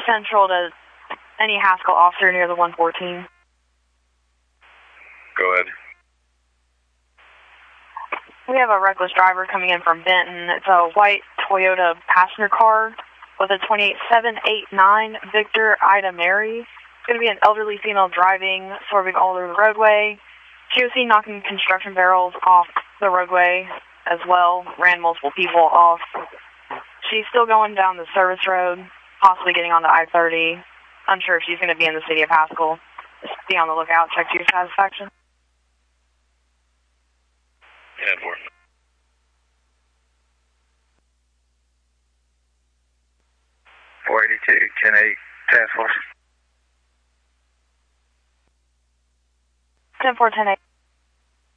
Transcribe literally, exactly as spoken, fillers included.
Central to any Haskell officer near the one fourteen. Go ahead. We have a reckless driver coming in from Benton. It's a white Toyota passenger car with a twenty-eight seven eight nine Victor Ida Mary. It's going to be an elderly female driving, swerving all over the roadway. She was seen knocking construction barrels off the roadway as well, ran multiple people off. She's still going down the service road, possibly getting on the I thirty. Unsure if she's going to be in the city of Haskell. Just be on the lookout, check to your satisfaction. ten four. four eighty-two, ten eight, task force. ten four, ten eight.